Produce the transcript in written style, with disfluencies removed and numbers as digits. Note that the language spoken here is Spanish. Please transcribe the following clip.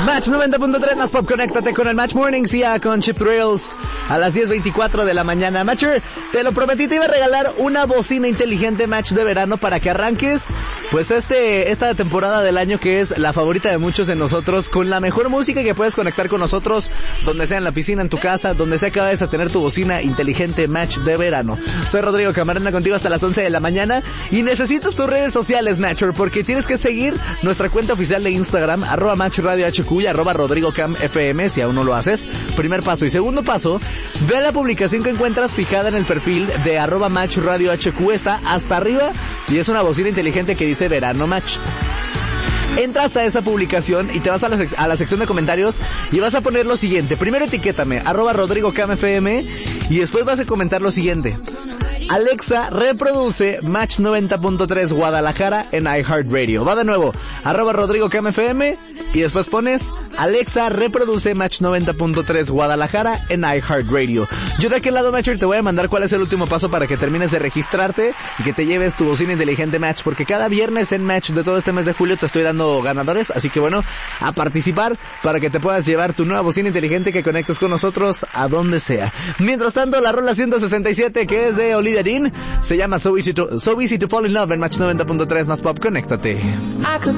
Match 90.3 más pop, conéctate con el Match Morning, ya con Chip Thrills a las 10:24 de la mañana. Matcher, te lo prometí, te iba a regalar una bocina inteligente Match de verano para que arranques pues esta temporada del año que es la favorita de muchos de nosotros, con la mejor música que puedes conectar con nosotros, donde sea en la piscina, en tu casa, donde sea que vayas a tener tu bocina inteligente Match de verano. Soy Rodrigo Camarena contigo hasta las 11 de la mañana y necesito tus redes sociales, Matcher, porque tienes que seguir nuestra cuenta oficial de Instagram, @MatchRadioHQ y @RodrigoCamFM, si aún no lo haces. Primer paso. Y segundo paso, ve a la publicación que encuentras fijada en el perfil de @MatchRadioHQ, está hasta arriba y es una bocina inteligente que dice Verano Match. Entras a esa publicación y te vas a la sección de comentarios y vas a poner lo siguiente. Primero etiquétame, @RodrigoCamFM, y después vas a comentar lo siguiente: Alexa, reproduce Match 90.3 Guadalajara en iHeartRadio. Va de nuevo, @RodrigoCamFM, y después pones Alexa, reproduce Match 90.3 Guadalajara en iHeartRadio. Yo de aquel lado, Matcher, te voy a mandar cuál es el último paso para que termines de registrarte y que te lleves tu bocina inteligente Match, porque cada viernes en Match de todo este mes de julio te estoy dando ganadores, así que bueno, a participar para que te puedas llevar tu nueva bocina inteligente que conectes con nosotros a donde sea. Mientras tanto, la rola 167, que es de Olivia Dean, se llama So Easy to Fall in Love en Match 90.3 más pop, conéctate.